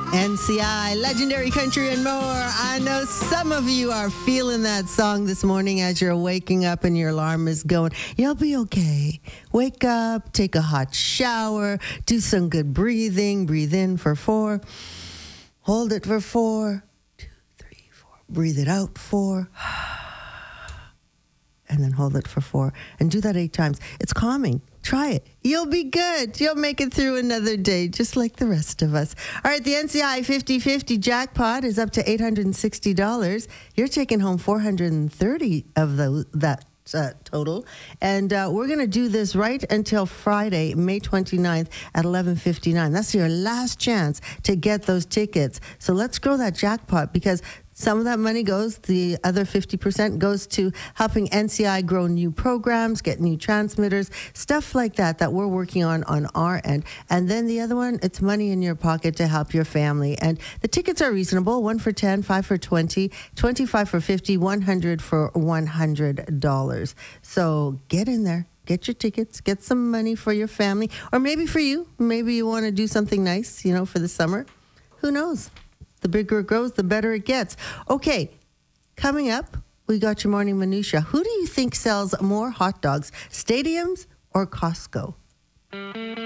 NCI, Legendary Country and More. I know some of you are feeling that song this morning as you're waking up and your alarm is going. You'll be okay. Wake up, take a hot shower, do some good breathing. Breathe in for 4. Hold it for 4. 2, 3, 4. Breathe it out 4. And then hold it for 4. And do that 8 times. It's calming. Try it. You'll be good. You'll make it through another day, just like the rest of us. All right, the NCI 50/50 jackpot is up to $860. You're taking home $430 of that total. And we're going to do this right until Friday, May 29th at 11:59. That's your last chance to get those tickets. So let's grow that jackpot, because some of that money goes, the other 50% goes to helping NCI grow new programs, get new transmitters, stuff like that we're working on our end. And then the other one, it's money in your pocket to help your family. And the tickets are reasonable, 1 for 10, 5 for 20, 25 for 50, 100 for $100. So get in there. Get your tickets, get some money for your family, or maybe for you. Maybe you want to do something nice, for the summer. Who knows? The bigger it grows, the better it gets. Okay, coming up, we got your morning minutia. Who do you think sells more hot dogs, Stadiums or Costco?